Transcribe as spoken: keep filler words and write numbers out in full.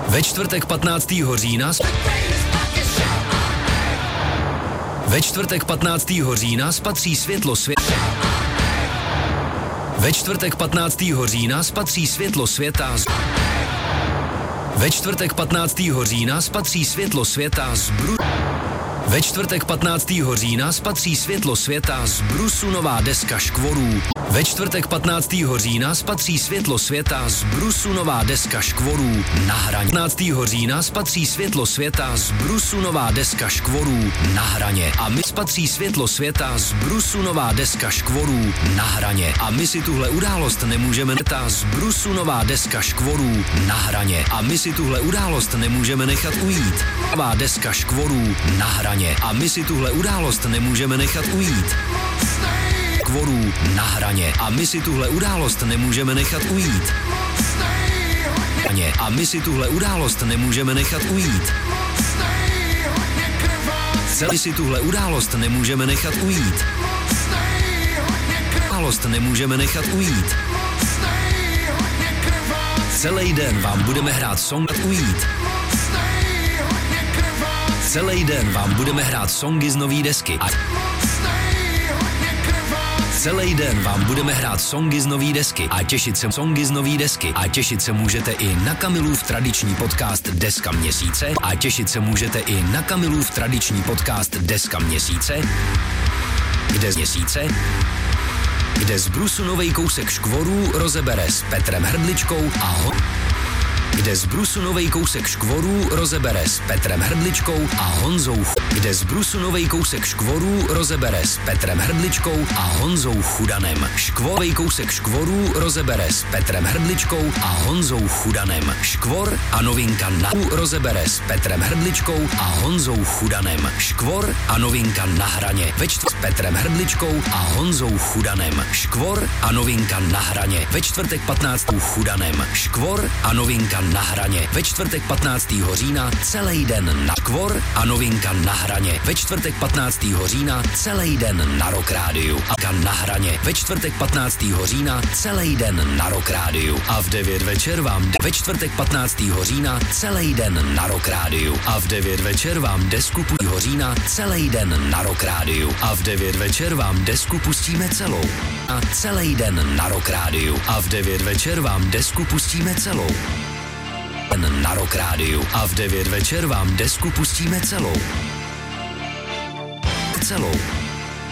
Ve čtvrtek patnáctého října Ve čtvrtek patnáctého října spatří světlo světa. Ve čtvrtek patnáctého října spatří světlo světa. Ve čtvrtek patnáctého října spatří světlo světa z Bru... Ve čtvrtek patnáctého října spatří světlo světa z Brusu nová deska škvorů. Ve čtvrtek patnáctého října spatří světlo světa z Brusu nová deska škvorů na hraně. patnáctého října spatří světlo světa z Brusu nová deska škvorů na hraně. A my spatří světlo světa z Brusu nová deska škvorů na hraně. A my si tuhle událost nemůžeme nechat z Brusu nová deska škvorů na hraně. A my si tuhle událost nemůžeme nechat ujít. Nová deska škvorů na hraně. A my si tuhle událost nemůžeme nechat ujít. Škvorů na hraně. A my si tuhle událost nemůžeme nechat ujít. A my si tuhle událost nemůžeme nechat ujít. Celý si tuhle událost nemůžeme nechat ujít. Událost nemůžeme nechat ujít. Celý den vám budeme hrát song ujít. Celý den vám budeme hrát songy z nový desky. A celý den vám budeme hrát songy z nový desky a těšit se songy z nový desky a těšit se můžete i na Kamilův tradiční podcast Deska měsíce a těšit se můžete i na Kamilův tradiční podcast Deska měsíce, kde z měsíce, kde z Brusu novej kousek škvorů rozebere s Petrem Hrdličkou a ho... Kde z Brusu novej kousek škvorů rozebere s Petrem Hrdličkou a Honzou Kde z Brusu novej kousek škvorů rozebere s Petrem Hrdličkou a Honzou Chudanem. Škvorovej kousek škvorů rozebere s Petrem Hrdličkou a Honzou Chudanem. Škvor a novinka na rozebere s Petrem Hrdličkou a Honzou Chudanem. Škvor a novinka na hraně ve čtvrtek s Petrem Hrdličkou a Honzou Chudanem. Škvor a novinka na hraně ve čtvrtek patnáctého Chudanem. Škvor a novinka na hraně ve čtvrtek patnáctého října celý den na Škvor a novinka na hraně ve čtvrtek patnáctého října celý den na Rock Rádiu. A na hraně ve čtvrtek patnáctého října celý den na Rock Rádiu. A v devět večer vám ve čtvrtek patnáctého října celý den na Rock Rádiu. A v devět večer vám desku pustíme října celý den na Rock Rádiu. A v devět večer vám desku pustíme celou. A celý den na Rock Rádiu. A v devět večer vám desku pustíme celou. Na Rock Rádiu. A v devět večer vám desku pustíme celou. Celou.